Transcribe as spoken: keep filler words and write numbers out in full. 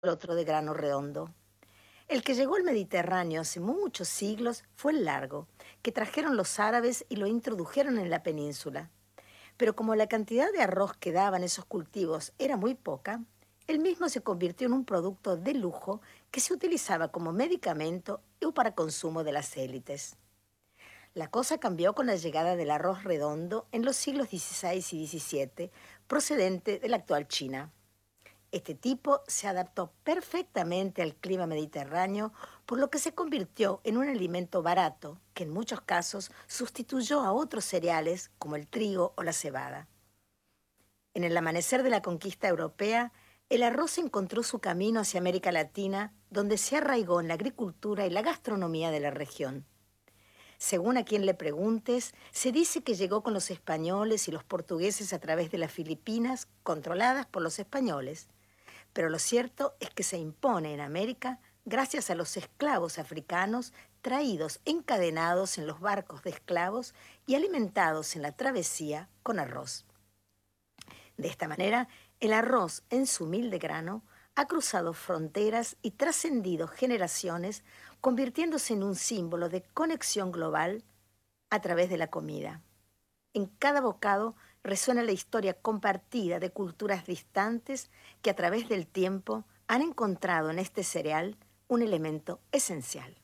el otro de grano redondo. El que llegó al Mediterráneo hace muchos siglos fue el largo, que trajeron los árabes y lo introdujeron en la península. Pero como la cantidad de arroz que daban esos cultivos era muy poca, el mismo se convirtió en un producto de lujo que se utilizaba como medicamento o para consumo de las élites. La cosa cambió con la llegada del arroz redondo en los siglos dieciséis y diecisiete, procedente de la actual China. Este tipo se adaptó perfectamente al clima mediterráneo, por lo que se convirtió en un alimento barato que en muchos casos sustituyó a otros cereales como el trigo o la cebada. En el amanecer de la conquista europea, el arroz encontró su camino hacia América Latina, donde se arraigó en la agricultura y la gastronomía de la región. Según a quien le preguntes, se dice que llegó con los españoles y los portugueses a través de las Filipinas, controladas por los españoles. Pero lo cierto es que se impone en América gracias a los esclavos africanos traídos encadenados en los barcos de esclavos y alimentados en la travesía con arroz. De esta manera, el arroz en su humilde grano ha cruzado fronteras y trascendido generaciones, convirtiéndose en un símbolo de conexión global a través de la comida. En cada bocado resuena la historia compartida de culturas distantes que a través del tiempo han encontrado en este cereal un elemento esencial.